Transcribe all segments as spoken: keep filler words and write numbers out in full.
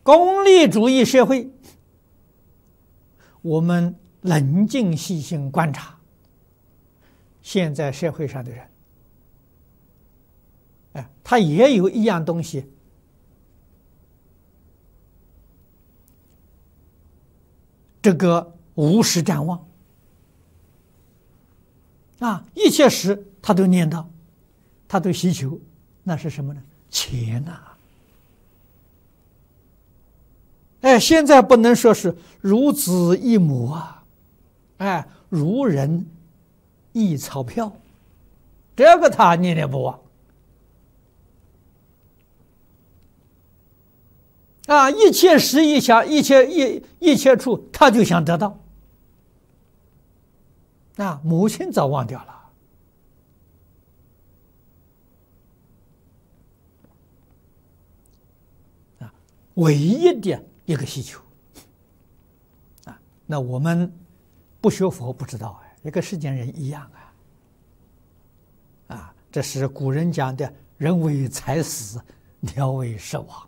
功利主义社会，我们冷静细心观察，现在社会上的人，哎，他也有一样东西，这个无时瞻望啊，一切时他都念叨，他都希求，那是什么呢？钱呐、啊！哎，现在不能说是如子一母啊，哎，如人一钞票，这个他念念不忘啊！一切时一想，一切一一切处，他就想得到啊！母亲早忘掉了。唯一的一个需求啊，那我们不学佛不知道哎，一个世间人一样啊，啊，这是古人讲的“人为财死，鸟为食亡”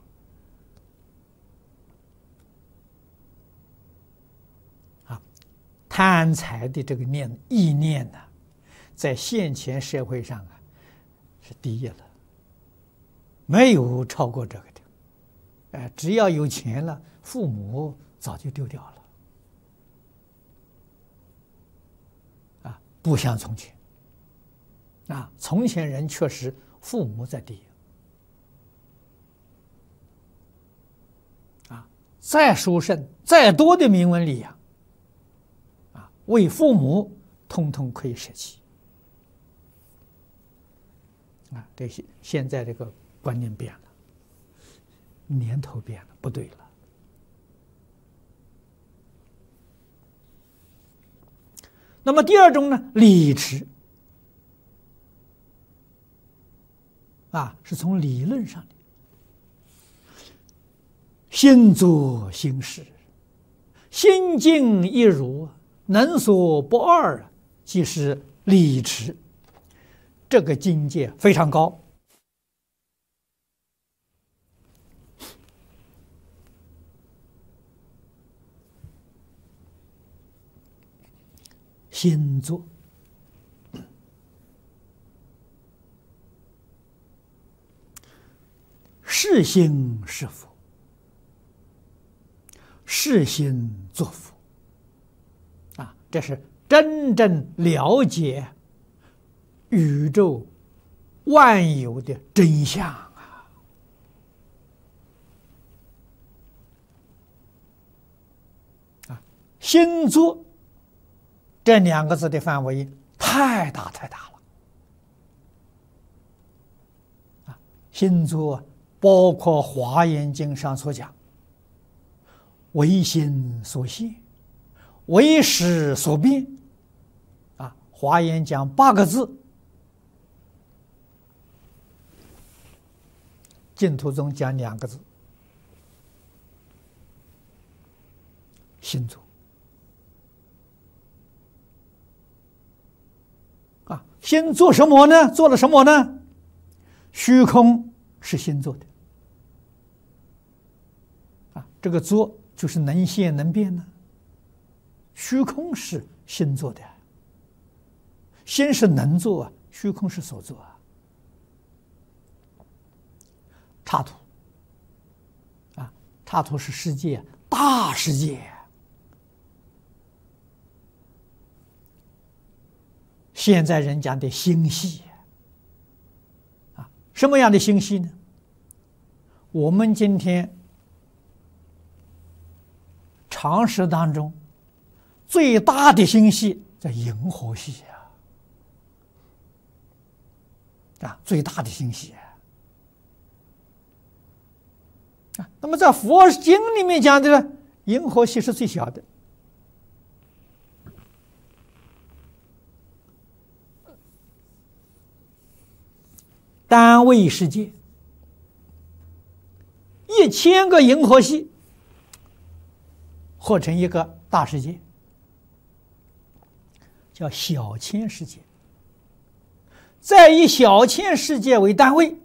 啊，贪财的这个念意念呢，在现前社会上啊是第一了，没有超过这个的。哎，只要有钱了，父母早就丢掉了，啊，不像从前，啊，从前人确实父母在第一，啊，再殊胜、再多的名闻利养，啊，为父母通通可以舍弃，啊，这些现在这个观念变了。年头变了，不对了。那么第二种呢，理持啊，是从理论上的，心作心事，心静一如，能所不二，即是理持。这个境界非常高。心作，是心是佛，是心作佛啊，这是真正了解宇宙万有的真相啊！啊，心作。这两个字的范围太大太大了啊！心作包括《华严经》上所讲，唯心所现，唯识所变啊。《华严》讲八个字，净土宗讲两个字，心作。啊，心做什么呢？做了什么呢？虚空是心做的，啊，这个做就是能现能变呢。虚空是心做的，心是能做啊，虚空是所做啊。刹土，啊，刹土是世界，大世界。现在人讲的星系啊，什么样的星系呢？我们今天常识当中最大的星系在银河系啊，啊，最大的星系啊。那么在佛经里面讲的呢，银河系是最小的。单位世界，一千个银河系合成一个大世界，叫小千世界。再以小千世界为单位，